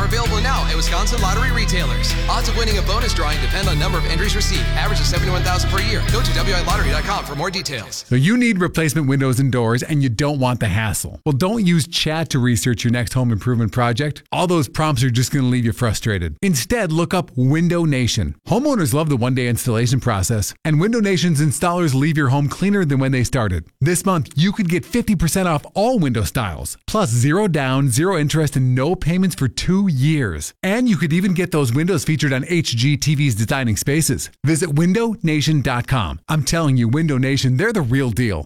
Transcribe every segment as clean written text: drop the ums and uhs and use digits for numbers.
are available now at Wisconsin lottery retailers. Odds of winning a bonus drawing depend on number of entries received. Average of 71,000 per year. Go to WILottery.com for more details. So you need replacement windows and doors and you don't want the hassle. Well, don't use chat to research your next home improvement project. All those prompts are just going to leave you frustrated. Instead, look up Window Nation. Homeowners love the one-day installation process, and Window Nation's installers leave your home cleaner than when they started. This month, you could get 50% off all window styles, plus 0 down, 0 interest, and no payments for 2 years. And you could even get those windows featured on HGTV's Designing Spaces. Visit windownation.com. I'm telling you, Window Nation, they're the real deal.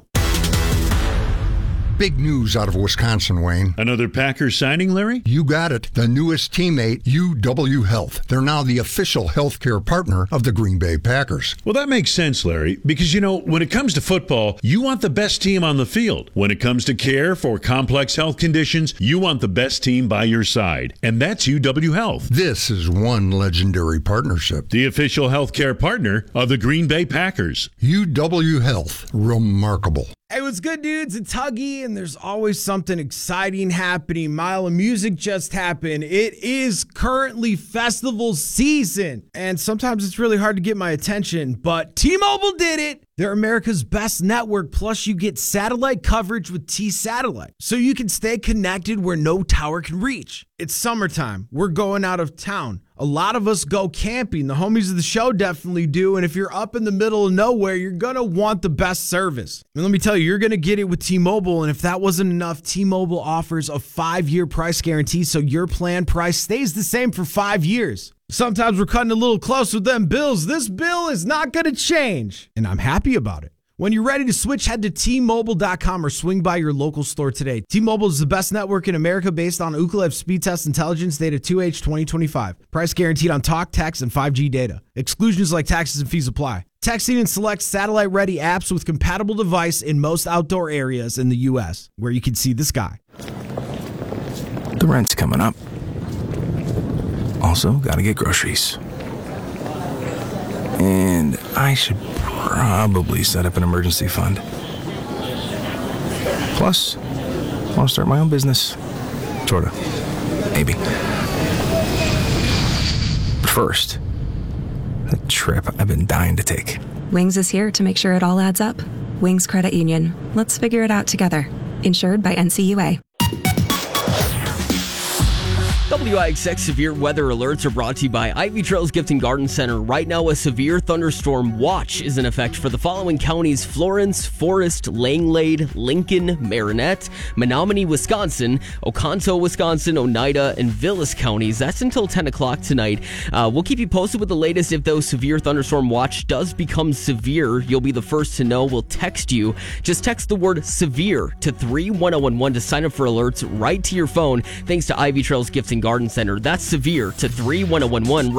Big news out of Wisconsin, Wayne. Another Packers signing, Larry? You got it. The newest teammate, UW Health. They're now the official healthcare partner of the Green Bay Packers. Well, that makes sense, Larry, because, when it comes to football, you want the best team on the field. When it comes to care for complex health conditions, you want the best team by your side. And that's UW Health. This is one legendary partnership. The official healthcare partner of the Green Bay Packers. UW Health. Remarkable. Hey, what's good, dudes? It's Huggy, and there's always something exciting happening. Mile of Music just happened. It is currently festival season, and sometimes it's really hard to get my attention, but T-Mobile did it. They're America's best network, plus you get satellite coverage with T-Satellite, so you can stay connected where no tower can reach. It's summertime. We're going out of town. A lot of us go camping. The homies of the show definitely do, and if you're up in the middle of nowhere, you're going to want the best service. And let me tell you, you're going to get it with T-Mobile, and if that wasn't enough, T-Mobile offers a 5-year price guarantee, so your plan price stays the same for 5 years. Sometimes we're cutting a little close with them bills. This bill is not going to change, and I'm happy about it. When you're ready to switch, head to T-Mobile.com or swing by your local store today. T-Mobile is the best network in America based on Ookla speed test intelligence data 2H 2025. Price guaranteed on talk, text, and 5G data. Exclusions like taxes and fees apply. Texting and select satellite-ready apps with compatible device in most outdoor areas in the U.S., where you can see the sky. The rent's coming up. Also, gotta get groceries. And I should probably set up an emergency fund. Plus, I want to start my own business. Sorta. Maybe. But first, a trip I've been dying to take. Wings is here to make sure it all adds up. Wings Credit Union. Let's figure it out together. Insured by NCUA. WIXX severe weather alerts are brought to you by Ivy Trails Gift and Garden Center. Right now, a severe thunderstorm watch is in effect for the following counties: Florence, Forest, Langlade, Lincoln, Marinette, Menominee, Wisconsin, Oconto, Wisconsin, Oneida, and Vilas counties. That's until 10 o'clock tonight. We'll keep you posted with the latest. If those severe thunderstorm watch does become severe, you'll be the first to know. We'll text you. Just text the word severe to 31011 to sign up for alerts right to your phone, thanks to Ivy Trails Gift and Garden Center. That's severe to 31011.